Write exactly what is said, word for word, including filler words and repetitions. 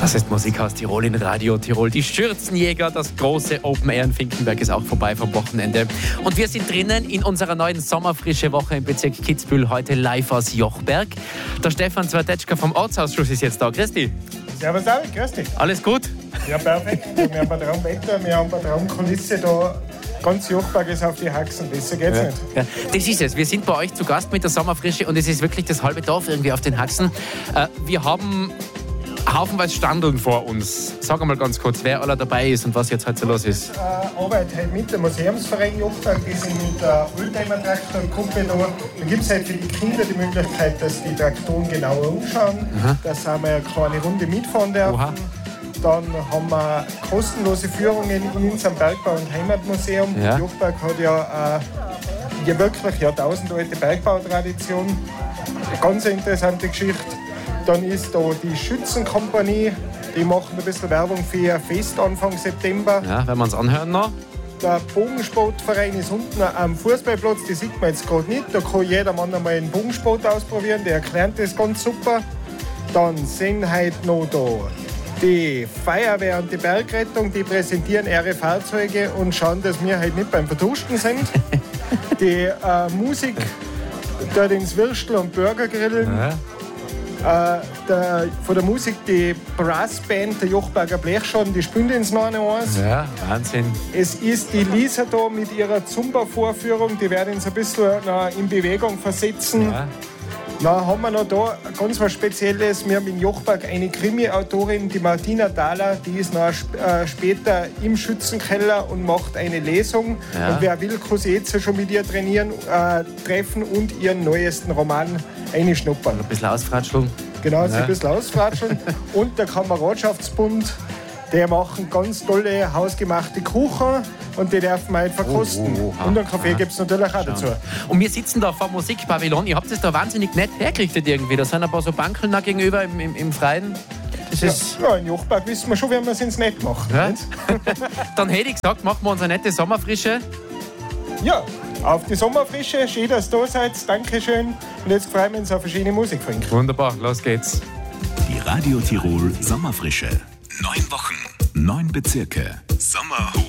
Das ist Musikhaus Tirol in Radio Tirol. Die Schürzenjäger, das große Open Air in Finkenberg ist auch vorbei vom Wochenende. Und wir sind drinnen in unserer neuen sommerfrische Woche im Bezirk Kitzbühel, heute live aus Jochberg. Der Stefan Zwartetschka vom Ortsausschuss ist jetzt da. Grüß dich. Servus David, grüß dich. Alles gut? Ja, perfekt. Wir haben ein Traumwetter, wir haben eine Traumkulisse da. Ganz Jochberg ist auf die Haxen, besser geht's ja. nicht. Ja, das ist es. Wir sind bei euch zu Gast mit der Sommerfrische und es ist wirklich das halbe Dorf irgendwie auf den Haxen. Äh, wir haben haufenweise Standeln vor uns. Sag einmal ganz kurz, wer aller dabei ist und was jetzt heute so los ist. Ich äh, arbeite halt mit dem Museumsverein Jochberg, die sind mit der Oldtimer-Traktor-Gruppe da. Da gibt es halt für die Kinder die Möglichkeit, dass die Traktoren genauer umschauen, Aha. dass wir eine kleine Runde mitfahren dürfen. Oha. Dann haben wir kostenlose Führungen in unserem Bergbau- und Heimatmuseum. Ja. Jochberg hat ja, äh, ja wirklich jahrtausendalte Bergbautradition. Eine ganz interessante Geschichte. Dann ist da die Schützenkompanie, die machen ein bisschen Werbung für ihr Fest Anfang September. Ja, wenn wir uns anhören noch. Der Bogensportverein ist unten am Fußballplatz, die sieht man jetzt gerade nicht. Da kann jeder Mann einmal einen Bogensport ausprobieren, der erklärt das ganz super. Dann sind heute noch da die Feuerwehr und die Bergrettung, die präsentieren ihre Fahrzeuge und schauen, dass wir halt nicht beim Verduschen sind. Die äh, Musik dort ins Würstel und Burger grillen. Ja. Äh, der, von der Musik die Brassband, der Jochberger Blechschaden, die spielen ins neun eins. Ja, Wahnsinn. Es ist die Lisa da mit ihrer Zumba-Vorführung, die werden uns ein bisschen na, in Bewegung versetzen. Ja. Dann haben wir noch da ganz was Spezielles. Wir haben in Jochberg eine Krimi-Autorin, die Martina Thaler, die ist noch äh, später im Schützenkeller und macht eine Lesung. Ja. Und wer will, kann sich jetzt schon mit ihr trainieren, äh, treffen und ihren neuesten Roman einschnuppern. Ein bisschen ausfratscheln. Genau, ja. ein bisschen ausfratscheln. Und der Kameradschaftsbund, der machen ganz tolle hausgemachte Kuchen und die dürfen wir halt verkosten. Oh, oh, oh, und einen Kaffee gibt es natürlich auch dazu. Und wir sitzen da vor Musikpavillon. Ihr habt es da wahnsinnig nett hergerichtet irgendwie. Da sind ein paar so Bankeln da gegenüber im, im, im Freien. Das ja, ist ja, in Jochberg wissen wir schon, wie wir es ins Nett machen. Ja? Dann hätte ich gesagt, machen wir uns eine nette Sommerfrische. Ja, auf die Sommerfrische. Schön, dass ihr da seid. Dankeschön. Und jetzt freuen wir uns auf verschiedene Musik. Wunderbar, los geht's. Die Radio Tirol Sommerfrische. Neun Wochen, neun Bezirke. Sommerhoch.